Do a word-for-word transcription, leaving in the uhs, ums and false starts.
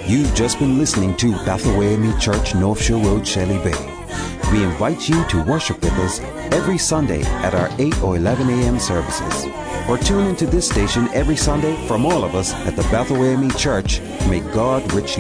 You've just been listening to Bethel A M E Church, North Shore Road, Shelley Bay. We invite you to worship with us every Sunday at our eight or eleven a.m. services. Or tune into this station every Sunday from all of us at the Bethel A M E Church. May God richly